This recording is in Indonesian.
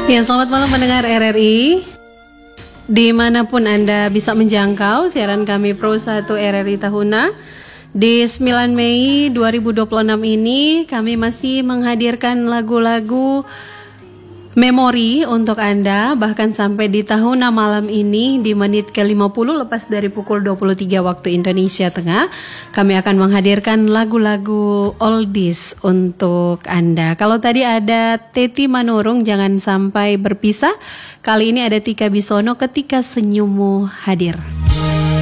Ya, selamat malam pendengar RRI. Dimanapun Anda bisa menjangkau siaran kami Pro 1 RRI Tahuna. Di 9 Mei 2026 ini kami masih menghadirkan lagu-lagu memori untuk Anda. Bahkan sampai di Tahuna malam ini di menit ke-50 lepas dari pukul 23 waktu Indonesia Tengah, kami akan menghadirkan lagu-lagu oldies untuk Anda. Kalau tadi ada Teti Manurung, jangan sampai berpisah. Kali ini ada Tika Bisono, Ketika Senyummu Hadir.